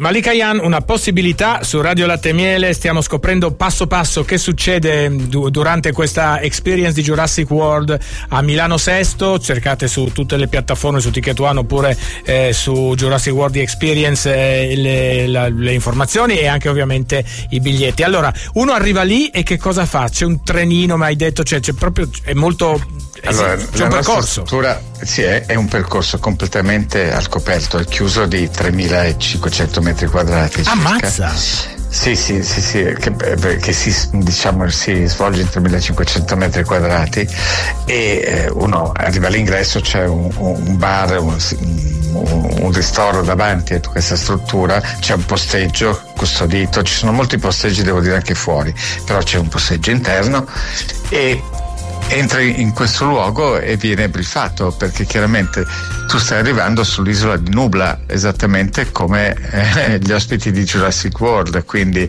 Malika Ayane, una possibilità su Radio Latte e Miele. Stiamo scoprendo passo passo che succede durante questa experience di Jurassic World a Milano Sesto. Cercate su tutte le piattaforme, su Ticket One oppure su Jurassic World Experience le informazioni e anche ovviamente i biglietti. Allora, uno arriva lì e che cosa fa? C'è un trenino, mi hai detto, c'è proprio, è molto... Allora, c'è un percorso. Sì, è un percorso completamente al coperto, è chiuso di 3.500 metri quadrati. Ammazza! Sì, che si svolge in 3.500 metri quadrati e uno arriva all'ingresso, c'è un bar, un ristoro davanti a questa struttura, c'è un posteggio custodito, ci sono molti posteggi, devo dire, anche fuori, però c'è un posteggio interno e entri in questo luogo e viene briefato, perché chiaramente tu stai arrivando sull'isola di Nubla, esattamente come gli ospiti di Jurassic World, quindi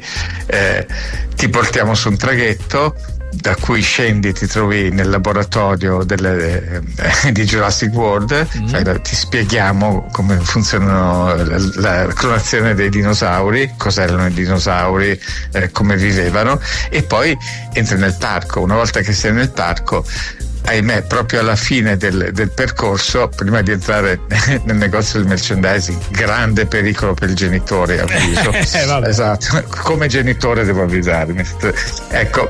ti portiamo su un traghetto da cui scendi, ti trovi nel laboratorio di Jurassic World, ti spieghiamo come funzionano la clonazione dei dinosauri, cos'erano i dinosauri, come vivevano, e poi entri nel parco. Una volta che sei nel parco, ahimè, proprio alla fine del percorso, prima di entrare nel negozio del merchandising, grande pericolo per il genitore, avviso. Esatto, come genitore devo avvisarmi. Ecco,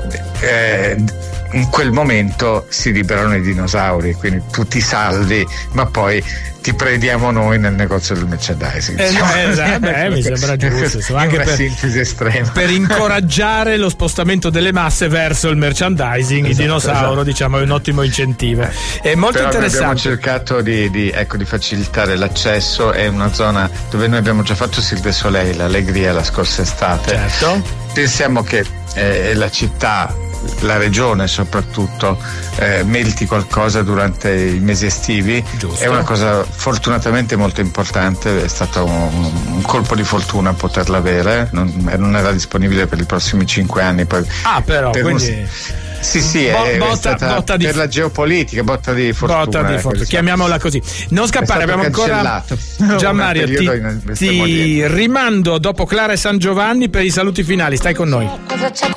in quel momento si liberano i dinosauri, quindi tu ti salvi, ma poi ti prendiamo noi nel negozio del merchandising. Mi sembra giusto, anche per sintesi estrema, per incoraggiare lo spostamento delle masse verso il merchandising. Il dinosauro, diciamo, è un ottimo incentivo. È molto però interessante. Abbiamo cercato di facilitare l'accesso. È una zona dove noi abbiamo già fatto Cirque du Soleil, l'Allegria, la scorsa estate. Certo. Pensiamo che la città, la regione soprattutto, meriti qualcosa durante i mesi estivi. Giusto. È una cosa fortunatamente molto importante, è stato un colpo di fortuna poterla avere, non era disponibile per i prossimi 5 anni. Però quindi... Sì, è stata per la geopolitica, botta di fortuna. Chiamiamola così. Non scappare, abbiamo ancora Gianmario, ti rimando dopo Clara e San Giovanni per i saluti finali, stai con noi.